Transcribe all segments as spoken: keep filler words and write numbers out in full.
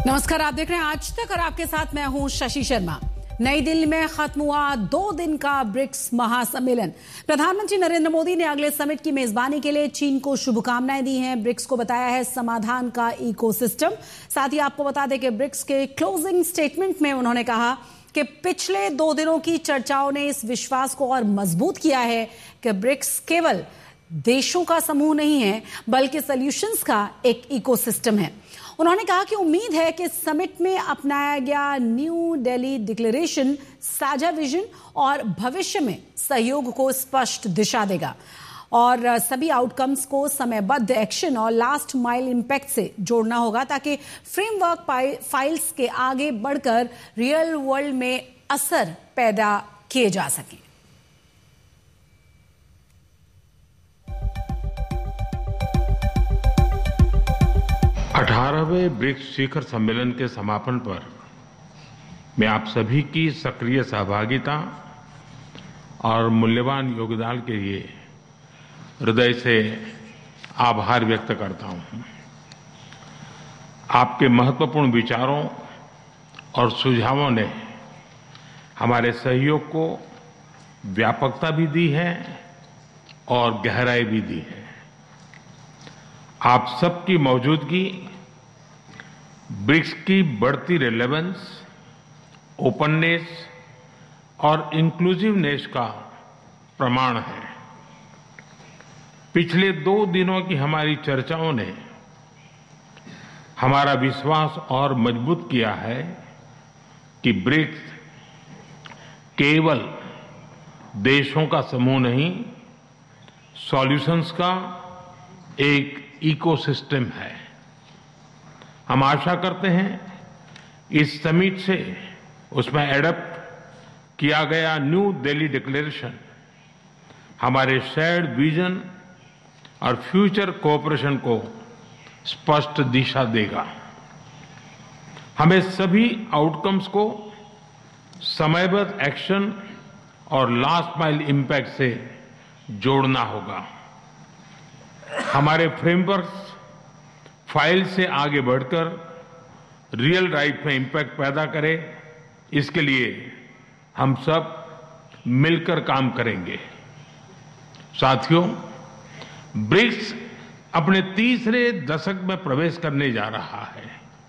नमस्कार, आप देख रहे हैं आज तक और आपके साथ मैं हूं शशि शर्मा। नई दिल्ली में खत्म हुआ दो दिन का ब्रिक्स महासम्मेलन। प्रधानमंत्री नरेंद्र मोदी ने अगले समिट की मेजबानी के लिए चीन को शुभकामनाएं दी हैं। ब्रिक्स को बताया है समाधान का इकोसिस्टम। साथ ही आपको बता दें कि ब्रिक्स के क्लोजिंग स्टेटमेंट में उन्होंने कहा कि पिछले दो दिनों की चर्चाओं ने इस विश्वास को और मजबूत किया है कि ब्रिक्स केवल देशों का समूह नहीं है बल्कि सॉल्यूशंस का एक इकोसिस्टम है। उन्होंने कहा कि उम्मीद है कि समिट में अपनाया गया न्यू दिल्ली डिक्लेरेशन साझा विजन और भविष्य में सहयोग को स्पष्ट दिशा देगा और सभी आउटकम्स को समयबद्ध एक्शन और लास्ट माइल इंपैक्ट से जोड़ना होगा ताकि फ्रेमवर्क फाइल्स के आगे बढ़कर रियल वर्ल्ड में असर पैदा किए जा सकें। अठारहवें ब्रिक्स शिखर सम्मेलन के समापन पर मैं आप सभी की सक्रिय सहभागिता और मूल्यवान योगदान के लिए हृदय से आभार व्यक्त करता हूं। आपके महत्वपूर्ण विचारों और सुझावों ने हमारे सहयोग को व्यापकता भी दी है और गहराई भी दी है। आप सबकी मौजूदगी ब्रिक्स की बढ़ती रेलेवेंस, ओपननेस और इंक्लूसिवनेस का प्रमाण है। पिछले दो दिनों की हमारी चर्चाओं ने हमारा विश्वास और मजबूत किया है कि ब्रिक्स केवल देशों का समूह नहीं, सॉल्यूशंस का एक इकोसिस्टम है। हम आशा करते हैं इस समिट से उसमें एडप्ट किया गया न्यू दिल्ली डिक्लेरेशन हमारे शेयर्ड विजन और फ्यूचर कोऑपरेशन को स्पष्ट दिशा देगा। हमें सभी आउटकम्स को समयबद्ध एक्शन और लास्ट माइल इंपैक्ट से जोड़ना होगा। हमारे फ्रेमवर्क फाइल से आगे बढ़कर रियल लाइफ में इंपैक्ट पैदा करे, इसके लिए हम सब मिलकर काम करेंगे। साथियों, ब्रिक्स अपने तीसरे दशक में प्रवेश करने जा रहा है।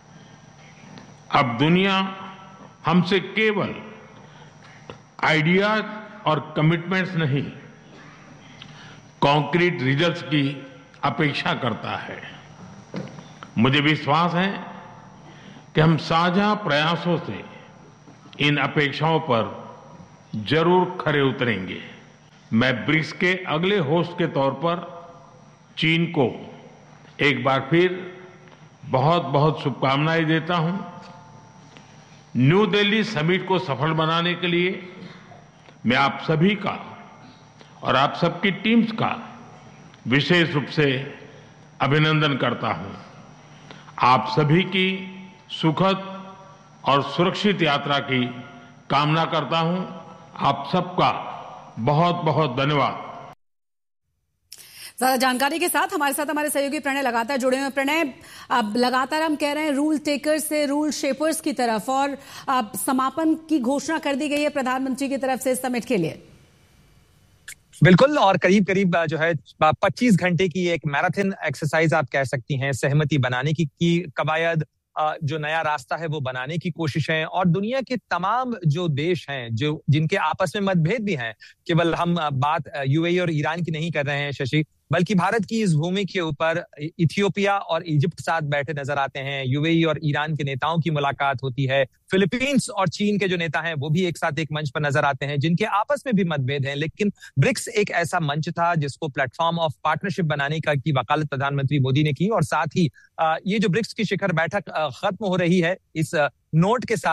अब दुनिया हमसे केवल आइडियाज और कमिटमेंट्स नहीं, कॉन्क्रीट रिजल्ट्स की अपेक्षा करता है। मुझे विश्वास है कि हम साझा प्रयासों से इन अपेक्षाओं पर जरूर खरे उतरेंगे। मैं ब्रिक्स के अगले होस्ट के तौर पर चीन को एक बार फिर बहुत बहुत शुभकामनाएं देता हूं। न्यू दिल्ली समिट को सफल बनाने के लिए मैं आप सभी का और आप सबकी टीम्स का विशेष रूप से अभिनंदन करता हूं। आप सभी की सुखद और सुरक्षित यात्रा की कामना करता हूं। आप सबका बहुत बहुत धन्यवाद। ज्यादा जानकारी के साथ हमारे साथ हमारे सहयोगी प्रणय लगातार जुड़े हुए। प्रणय, अब लगातार हम कह रहे हैं रूल टेकर्स से रूल शेपर्स की तरफ, और अब समापन की घोषणा कर दी गई है प्रधानमंत्री की तरफ से समिट के लिए। बिल्कुल, और करीब करीब जो है पच्चीस घंटे की एक मैराथन एक्सरसाइज आप कह सकती हैं, सहमति बनाने की, की कवायद, जो नया रास्ता है वो बनाने की कोशिशें, और दुनिया के तमाम जो देश हैं जो जिनके आपस में मतभेद भी हैं। केवल हम बात यूएई और ईरान की नहीं कर रहे हैं शशि, बल्कि भारत की इस भूमि के ऊपर इथियोपिया और इजिप्ट साथ बैठे नजर आते हैं। यूएई और ईरान के नेताओं की मुलाकात होती है। फिलीपींस और चीन के जो नेता हैं वो भी एक साथ एक मंच पर नजर आते हैं, जिनके आपस में भी मतभेद हैं। लेकिन ब्रिक्स एक ऐसा मंच था जिसको प्लेटफॉर्म ऑफ पार्टनरशिप बनाने का की वकालत प्रधानमंत्री मोदी ने की, और साथ ही ये जो ब्रिक्स की शिखर बैठक खत्म हो रही है इस नोट के साथ में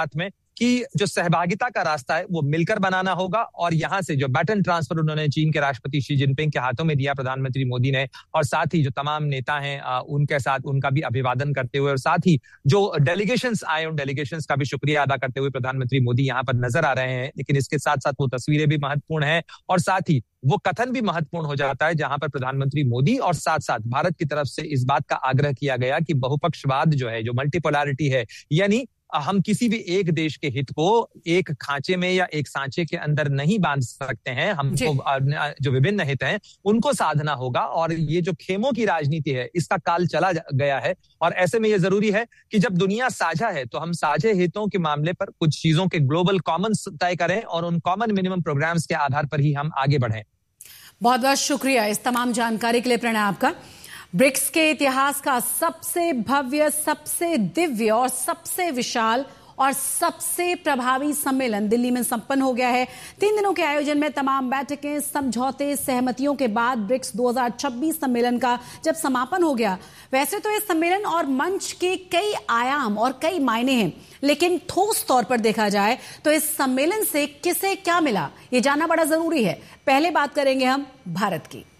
कि जो सहभागिता का रास्ता है वो मिलकर बनाना होगा, और यहां से जो बैटन ट्रांसफर उन्होंने चीन के राष्ट्रपति शी जिनपिंग के हाथों में दिया प्रधानमंत्री मोदी ने, और साथ ही जो तमाम नेता हैं उनके साथ उनका भी अभिवादन करते हुए, और साथ ही जो डेलीगेशंस आए उन डेलीगेशंस का भी शुक्रिया अदा करते हुए प्रधानमंत्री मोदी यहां पर नजर आ रहे हैं। लेकिन इसके साथ साथ वो तस्वीरें भी महत्वपूर्ण हैं, और साथ ही वो कथन भी महत्वपूर्ण हो जाता है जहां पर प्रधानमंत्री मोदी और साथ साथ भारत की तरफ से इस बात का आग्रह किया गया कि बहुपक्षवाद जो है, जो मल्टीपोलैरिटी है, यानी हम किसी भी एक देश के हित को एक खांचे में या एक सांचे के अंदर नहीं बांध सकते हैं। हमको जो विभिन्न हित हैं उनको साधना होगा, और ये जो खेमों की राजनीति है इसका काल चला गया है। और ऐसे में ये जरूरी है कि जब दुनिया साझा है तो हम साझे हितों के मामले पर कुछ चीजों के ग्लोबल कॉमन तय करें, और उन कॉमन मिनिमम प्रोग्राम्स के आधार पर ही हम आगे बढ़ें। बहुत बहुत शुक्रिया इस तमाम जानकारी के लिए प्रणय आपका। ब्रिक्स के इतिहास का सबसे भव्य, सबसे दिव्य और सबसे विशाल और सबसे प्रभावी सम्मेलन दिल्ली में संपन्न हो गया है। तीन दिनों के आयोजन में तमाम बैठकें, समझौते, सहमतियों के बाद ब्रिक्स दो हज़ार छब्बीस सम्मेलन का जब समापन हो गया, वैसे तो इस सम्मेलन और मंच के कई आयाम और कई मायने हैं, लेकिन ठोस तौर पर देखा जाए तो इस सम्मेलन से किसे क्या मिला ये जानना बड़ा जरूरी है। पहले बात करेंगे हम भारत की।